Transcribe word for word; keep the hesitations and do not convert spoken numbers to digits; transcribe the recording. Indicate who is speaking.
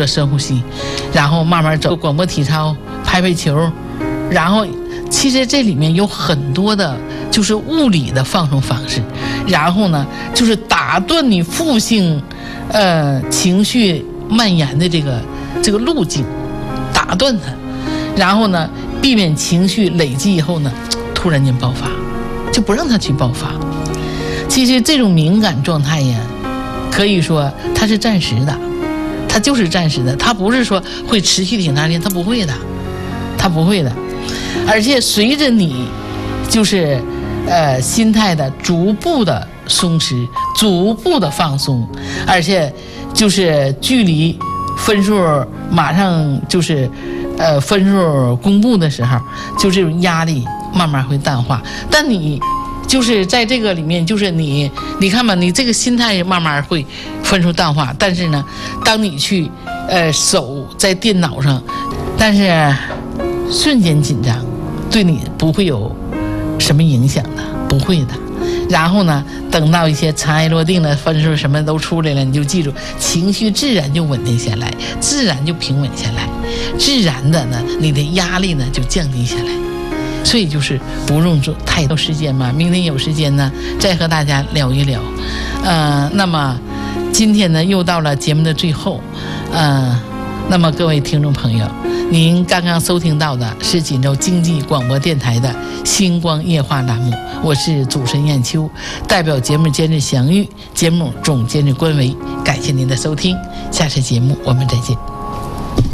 Speaker 1: 做深呼吸，然后慢慢走广播体操，拍拍球，然后其实这里面有很多的就是物理的放松方式，然后呢就是打断你负性呃情绪蔓延的这个这个路径，打断它，然后呢避免情绪累积以后呢突然间爆发，就不让它去爆发。其实这种敏感状态呀，可以说它是暂时的，它就是暂时的，它不是说会持续挺长时间，它不会的，它不会的。而且随着你就是呃心态的逐步的松弛，逐步的放松，而且就是距离分数马上就是呃分数公布的时候，就这种压力慢慢会淡化。但你就是在这个里面，就是你你看吧，你这个心态慢慢会分数淡化，但是呢当你去呃手在电脑上，但是瞬间紧张对你不会有什么影响的，不会的。然后呢等到一些尘埃落定了，分数什么都出来了，你就记住，情绪自然就稳定下来，自然就平稳下来，自然的呢你的压力呢就降低下来。所以就是不用做太多时间嘛，明天有时间呢再和大家聊一聊。呃那么今天呢又到了节目的最后，呃那么各位听众朋友，您刚刚收听到的是锦州经济广播电台的星光夜话栏目，我是主持人燕秋，代表节目监制祥玉，节目总监制关维，感谢您的收听，下次节目我们再见。